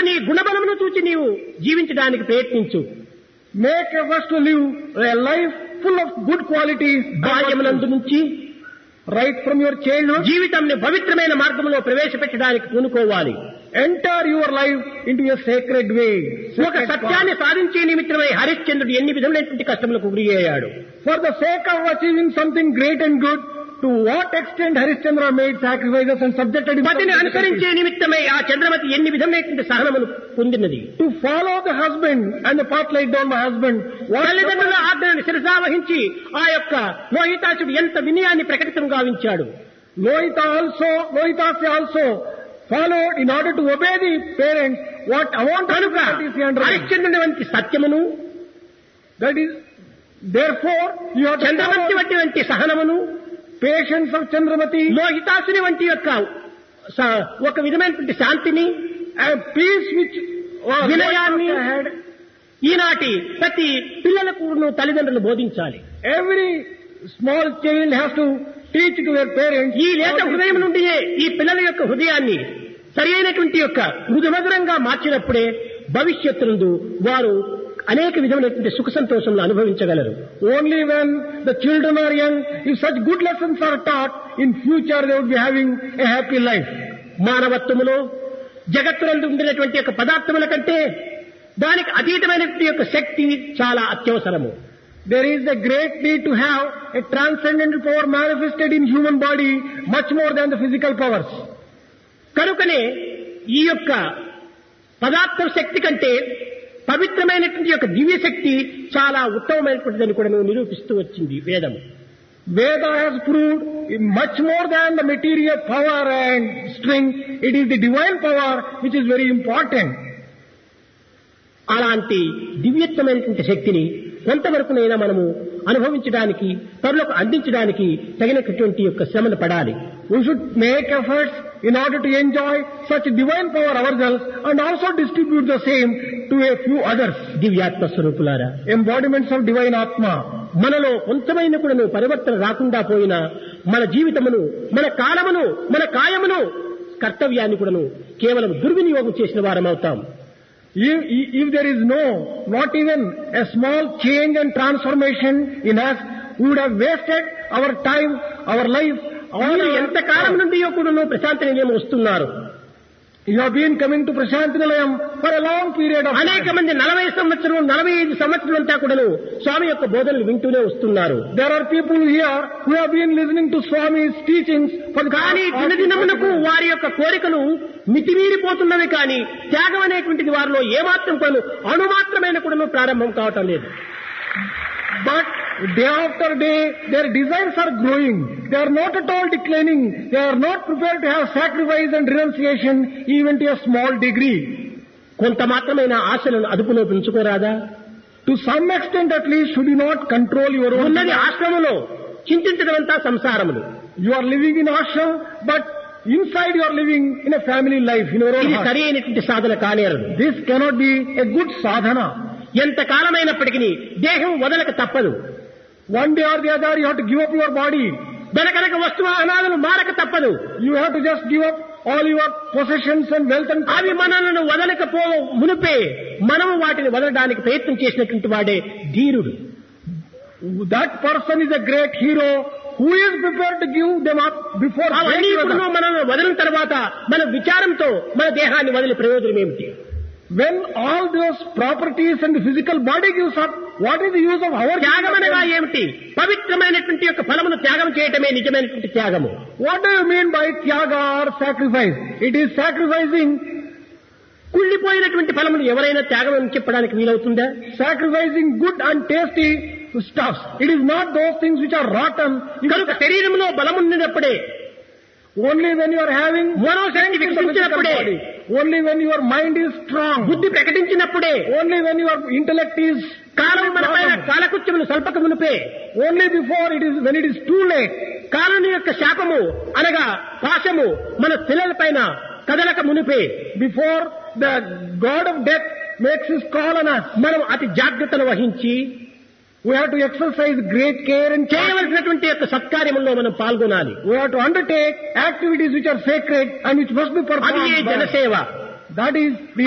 నీ గుణబలమును చూచి నీవు జీవించడానికి ప్రయత్నించు. Make efforts to live a life full of good qualities. బాల్యమునందు నుంచి Right from your childhood, జీవితాన్ని పవిత్రమైన మార్గంలో ప్రవేశపెట్టడానికి పూనుకోవాలి. enter your life into a sacred way. ఒక సత్యాన్ని సాధించే నిమిత్తమై హరిశ్చంద్రుడు ఎన్ని విధములైనటువంటి కష్టములకు గురి అయ్యాడు. For the sake of achieving something great and good, to what extent Harishchandra made sacrifices and subjected himself పతిని to అనుసరించే నిమిత్తమై ఆ చంద్రమతి ఎన్ని విధములైనటువంటి సహనములు పొందినది. to follow the husband and the path laid down by husband. తల్లిదండ్రుల ఆజ్ఞను శిరసావహించి ఆ యొక్క లోహితాసుడు ఎంత వినయాన్ని ప్రకటితం గావించాడు. Lohitasi also followed in order to obey the parents what amount of కనుక qualities he underwent. హరిశ్చంద్రుని వంటి సత్యమును, That is, therefore, you have to Chandramati follow వంటి సహనమును, patience of Chandramati లోహితాసుని వంటి యొక్క ఒక విధమైనటువంటి శాంతిని, and peace which was వినయాన్ని had. ఈనాటి ప్రతి పిల్లలకు తల్లిదండ్రులు బోధించాలి. Every small child has to teach to their parents. ఈ లేత హృదయం నుండియే ఈ పిల్లల యొక్క హృదయాన్ని సరి అయినటువంటి యొక్క మృదుమధురంగా మార్చినప్పుడే భవిష్యత్తు వారు అనేక విధమైనటువంటి సుఖ సంతోషంలో అనుభవించగలరు. Only when the children are young, if such good lessons are taught, in future they would be having a happy life. మానవత్వములో జగత్తునందు ఉండినటువంటి యొక్క పదార్థముల కంటే దానికి అతీతమైనటువంటి యొక్క శక్తి చాలా అత్యవసరము. There is a great need to have a transcendental power manifested in human body much more than the physical powers. కనుకనే ఈ యొక్క పదార్థ శక్తి కంటే పవిత్రమైనటువంటి యొక్క దివ్య శక్తి చాలా ఉత్తమమైనటువంటిదని కూడా నిరూపిస్తూ వచ్చింది వేదము. Veda has proved much more than the material power and strength. It is the divine power which is very important. అలాంటి దివ్యత్వమైనటువంటి శక్తిని కొంతవరకునైనా మనము అనుభవించడానికి, పరులకు అందించడానికి తగినటువంటి యొక్క శ్రమను పడాలి. We should make efforts in order to enjoy such divine power ourselves and also distribute the same to a few others. దివ్యాత్మ స్వరూపులారా, Embodiments of divine Atma. మనలో కొంతమైన కూడా పరివర్తన రాకుండా పోయినా మన జీవితమును, మన కాలమును, మన కాయమును, కర్తవ్యాన్ని కూడాను కేవలం దుర్వినియోగం చేసిన వారం అవుతాం. If there is not even a small change and transformation in us, we would have wasted our time, our life. మీరు ఎంత కాలం నుండి కూడాను ప్రశాంతి నిలయం వస్తున్నారు. You have been coming to Prashanti Nilayam for a long period of time. అనేక మంది 40 సంవత్సరాలు 45 సంవత్సరాలు అంతా కూడాను స్వామి యొక్క బోధనలు వింటూనే వస్తున్నారు. There are people here who have been listening to Swami's teachings for the కానీ దినదినమునకు వారి యొక్క కోరికలు మితిమీరిపోతున్నవి, కానీ త్యాగం అనేటువంటిది వారిలో ఏమాత్రం కూడా అణుమాత్రమైన కూడా ప్రారంభం కావటం లేదు. But day after day, their desires are growing. They are not at all declining. They are not prepared to have sacrifice and renunciation even to a small degree. కొంత మాత్రమైన ఆశలను అదుపులో పెంచుకోరాదా? To some extent at least, should you not control your own ఉన్నది desires? ఆశ్రమంలో, చింతించడమంతా సంసారములు. You are living in ashram, but inside you are living in a family life, in your own ఇది heart. సరి అయినటువంటి సాధన కానేరదు. This cannot be a good sadhana. ఎంత కాలమైనప్పటికీ దేహం వదలక తప్పదు. One day or the other, you have to give up your body. వెనకనక వస్తువాహనాలను మారక తప్పదు. You have to just give up all your possessions and wealth and అవి మనలను వదలకపో మునిపే మనము వాటిని వదలడానికి ప్రయత్నం చేసినటువంటి వాడే ధీరుడు. that person is a great hero who is prepared to give them up before అవన్నీ ఇప్పుడు మనల్ని వదిలిన తర్వాత మన విచారంతో మన దేహాన్ని వదిలి ప్రయోజనం ఏమిటి? When all those properties and the physical body gives up, what is the use of our త్యాగం అనగా ఏమిటి? పవిత్రమైనటువంటి యొక్క ఫలమును త్యాగం చేయటమే నిజమైనటువంటి త్యాగము. What do you mean by tyaga or sacrifice? It is sacrificing. కుళ్ళిపోయినటువంటి ఫలమును ఎవరైనా త్యాగం అని చెప్పడానికి వీలవుతుందా? Sacrificing good and tasty stuffs. It is not those things which are rotten. కనుక శరీరంలో బలమున్నప్పుడే, Only when you are having మనోశక్తి వికసించినప్పుడే, only when your mind is strong, బుద్ధి ప్రకటించినప్పుడే, only when your intellect is కాలం మనపైన కాలకృత్యములు స్వల్పక మునిపే, only before it is when it is too late. కాలుని యొక్క శాపము అనగా పాశము మన పిల్లలపైన కదలక మునిపే, Before the God of death makes his call on us, మనం అతి జాగ్రత్తను వహించి we have to exercise great care and care. చేయవలసినటువంటి యొక్క సత్కార్యముల్లో మనం పాల్గొనాలి. We have to undertake activities which are sacred and which must be అది performed. జనసేవ. That is the